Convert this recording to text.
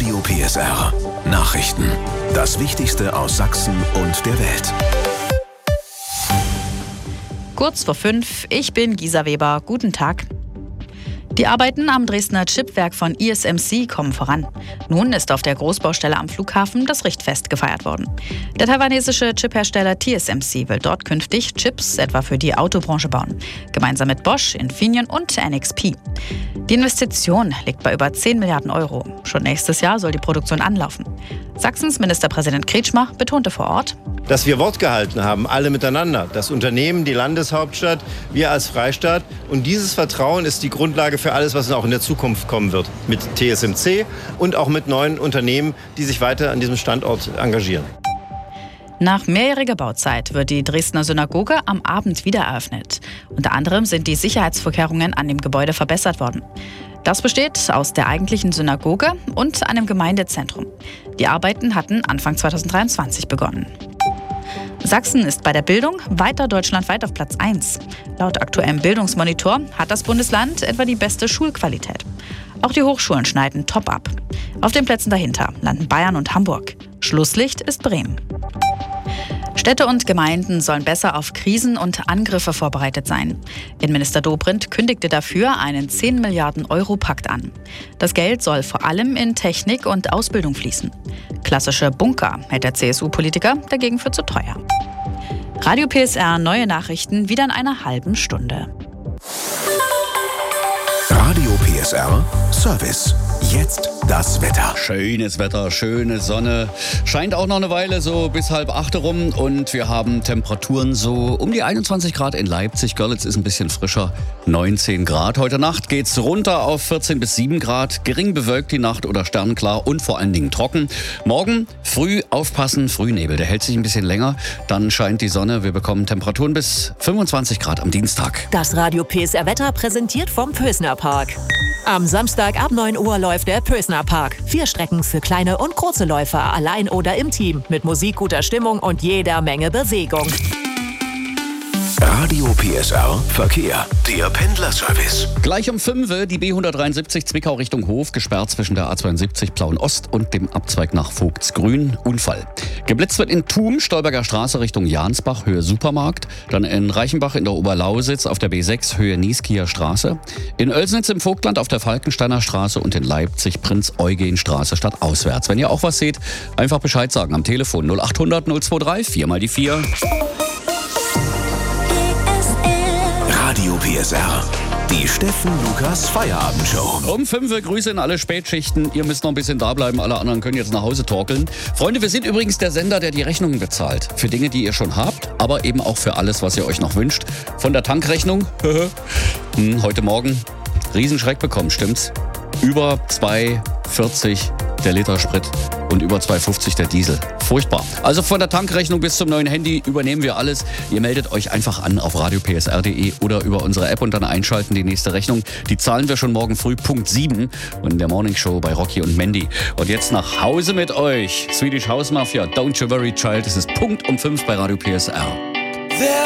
Radio PSR. Nachrichten. Das Wichtigste aus Sachsen und der Welt. Kurz vor 5, ich bin Gisa Weber. Guten Tag. Die Arbeiten am Dresdner Chipwerk von ISMC kommen voran. Nun ist auf der Großbaustelle am Flughafen das Richtfest gefeiert worden. Der taiwanesische Chiphersteller TSMC will dort künftig Chips etwa für die Autobranche bauen. Gemeinsam mit Bosch, Infineon und NXP. Die Investition liegt bei über 10 Milliarden Euro. Schon nächstes Jahr soll die Produktion anlaufen. Sachsens Ministerpräsident Kretschmer betonte vor Ort, dass wir Wort gehalten haben, alle miteinander. Das Unternehmen, die Landeshauptstadt, wir als Freistaat. Und dieses Vertrauen ist die Grundlage für alles, was auch in der Zukunft kommen wird. Mit TSMC und auch mit neuen Unternehmen, die sich weiter an diesem Standort engagieren. Nach mehrjähriger Bauzeit wird die Dresdner Synagoge am Abend wieder eröffnet. Unter anderem sind die Sicherheitsvorkehrungen an dem Gebäude verbessert worden. Das besteht aus der eigentlichen Synagoge und einem Gemeindezentrum. Die Arbeiten hatten Anfang 2023 begonnen. Sachsen ist bei der Bildung weiter deutschlandweit auf Platz 1. Laut aktuellem Bildungsmonitor hat das Bundesland etwa die beste Schulqualität. Auch die Hochschulen schneiden top ab. Auf den Plätzen dahinter landen Bayern und Hamburg. Schlusslicht ist Bremen. Städte und Gemeinden sollen besser auf Krisen und Angriffe vorbereitet sein. Innenminister Dobrindt kündigte dafür einen 10 Milliarden Euro Pakt an. Das Geld soll vor allem in Technik und Ausbildung fließen. Klassische Bunker hält der CSU-Politiker dagegen für zu teuer. Radio PSR, neue Nachrichten wieder in einer halben Stunde. Radio PSR Service. Jetzt das Wetter. Schönes Wetter, schöne Sonne. Scheint auch noch eine Weile so bis 7:30 rum. Und wir haben Temperaturen so um die 21 Grad in Leipzig. Görlitz ist ein bisschen frischer, 19 Grad. Heute Nacht geht's runter auf 14 bis 7 Grad. Gering bewölkt die Nacht oder sternklar und vor allen Dingen trocken. Morgen früh aufpassen, Frühnebel. Der hält sich ein bisschen länger. Dann scheint die Sonne. Wir bekommen Temperaturen bis 25 Grad am Dienstag. Das Radio PSR Wetter präsentiert vom Pösner Park. Am Samstag ab 9 Uhr läuft der Pösner Park. 4 Strecken für kleine und große Läufer, allein oder im Team. Mit Musik, guter Stimmung und jeder Menge Bewegung. Radio PSR Verkehr. Der Pendlerservice. Gleich um 5 die B173 Zwickau Richtung Hof, gesperrt zwischen der A72 Plauen Ost und dem Abzweig nach Vogtsgrün. Unfall. Geblitzt wird in Thum, Stolberger Straße Richtung Jansbach, Höhe Supermarkt. Dann in Reichenbach in der Oberlausitz auf der B6, Höhe Nieskieer Straße. In Oelsnitz im Vogtland auf der Falkensteiner Straße und in Leipzig Prinz-Eugen-Straße stadtauswärts. Wenn ihr auch was seht, einfach Bescheid sagen am Telefon 0800 023 4 mal die 4. Radio PSR. Die Steffen Lukas Feierabendshow. Um 5 Uhr Grüße in alle Spätschichten. Ihr müsst noch ein bisschen da bleiben, alle anderen können jetzt nach Hause torkeln. Freunde, wir sind übrigens der Sender, der die Rechnungen bezahlt. Für Dinge, die ihr schon habt, aber eben auch für alles, was ihr euch noch wünscht. Von der Tankrechnung, heute Morgen, Riesenschreck bekommen, stimmt's? Über 2,40 der Liter Sprit und über 2,50 der Diesel. Furchtbar. Also von der Tankrechnung bis zum neuen Handy übernehmen wir alles. Ihr meldet euch einfach an auf radiopsr.de oder über unsere App und dann einschalten die nächste Rechnung. Die zahlen wir schon morgen früh Punkt 7 und in der Morning Show bei Rocky und Mandy. Und jetzt nach Hause mit euch. Swedish House Mafia, Don't You Worry Child. Es ist Punkt um 5 bei Radio PSR.